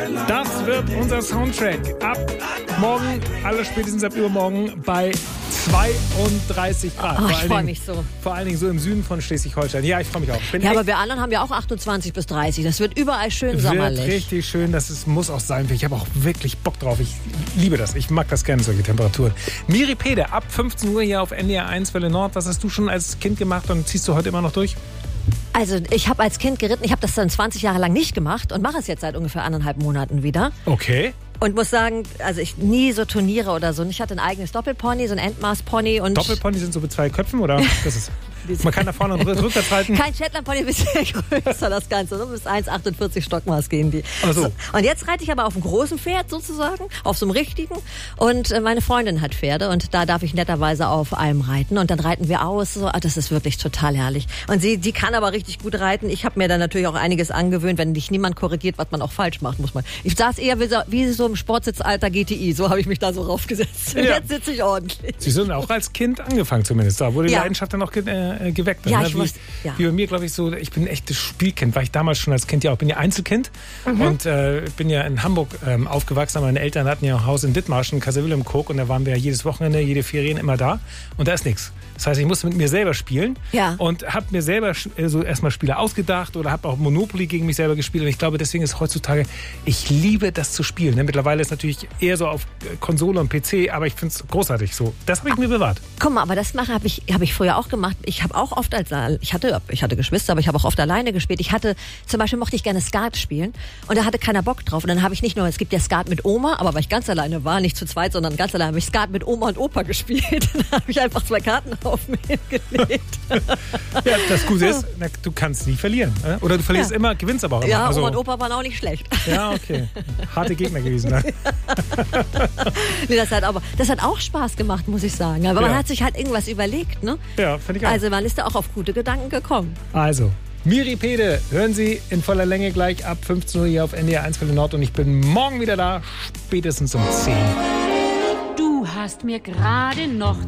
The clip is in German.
Das wird unser Soundtrack. Ab morgen, alle spätestens ab übermorgen bei 32 Grad. Oh, ich freue mich so. Vor allen Dingen so im Süden von Schleswig-Holstein. Ja, ich freue mich auch. Aber wir anderen haben ja auch 28 bis 30. Das wird überall schön sommerlich. Wird richtig schön. Das muss auch sein. Ich habe auch wirklich Bock drauf. Ich liebe das. Ich mag das gerne, solche Temperaturen. Miri Pede, ab 15 Uhr hier auf NDR 1 Welle Nord. Was hast du schon als Kind gemacht und ziehst du heute immer noch durch? Also ich habe als Kind geritten. Ich habe das dann 20 Jahre lang nicht gemacht und mache es jetzt seit ungefähr 1,5 Monaten wieder. Okay. Und muss sagen, also ich nie so Turniere oder so. Ich hatte ein eigenes Doppelpony, so ein Endmaß-Pony. Doppelpony sind so mit 2 Köpfen, oder? Das ist, man kann da vorne und rückwärts reiten. Kein Shetland-Pony, ein bisschen größer das Ganze. So bis 1,48 Stockmaß gehen die. So. Und jetzt reite ich aber auf einem großen Pferd sozusagen, auf so einem richtigen. Und meine Freundin hat Pferde und da darf ich netterweise auf einem reiten. Und dann reiten wir aus. So. Das ist wirklich total herrlich. Und die kann aber richtig gut reiten. Ich habe mir dann natürlich auch einiges angewöhnt, wenn dich niemand korrigiert, was man auch falsch macht, muss man. Ich saß eher wie so im Sportsitzalter GTI. So habe ich mich da so raufgesetzt. Und jetzt sitze ich ordentlich. Sie sind auch als Kind angefangen zumindest. Da wurde die Leidenschaft dann noch geweckt. Ja, ne? Wie bei mir, glaube ich, so, ich bin ein echtes Spielkind, war ich damals schon als Kind ja auch. Ich bin ja Einzelkind und bin ja in Hamburg aufgewachsen. Meine Eltern hatten ja ein Haus in Dithmarschen, Kaiser-Wilhelm-Koog, und da waren wir jedes Wochenende, jede Ferien immer da. Und da ist nichts. Das heißt, ich musste mit mir selber spielen und habe mir selber so erstmal Spiele ausgedacht oder habe auch Monopoly gegen mich selber gespielt. Und ich glaube, deswegen ist heutzutage, ich liebe das zu spielen. Ne? Mittlerweile ist natürlich eher so auf Konsole und PC, aber ich finde es großartig so. Das habe ich mir bewahrt. Guck mal, aber das habe ich früher auch gemacht. Ich habe auch oft ich hatte Geschwister, aber ich habe auch oft alleine gespielt. Zum Beispiel mochte ich gerne Skat spielen und da hatte keiner Bock drauf. Und dann habe ich nicht nur, es gibt ja Skat mit Oma, aber weil ich ganz alleine war, nicht zu zweit, sondern ganz alleine, habe ich Skat mit Oma und Opa gespielt. Dann habe ich einfach 2 Karten auf mir hingelegt. Ja, das Gute ist, du kannst nie verlieren. Oder du verlierst immer, gewinnst aber auch immer. Ja, Oma und Opa waren auch nicht schlecht. Ja, okay. Harte Gegner gewesen. Ne? Nee, das hat auch Spaß gemacht, muss ich sagen. Aber man hat sich halt irgendwas überlegt, ne? Ja, finde ich auch. Also man ist da auch auf gute Gedanken gekommen. Also, Miri Pede, hören Sie in voller Länge gleich ab 15 Uhr hier auf NDR 1 Welle Nord und ich bin morgen wieder da, spätestens um 10. Du hast mir gerade noch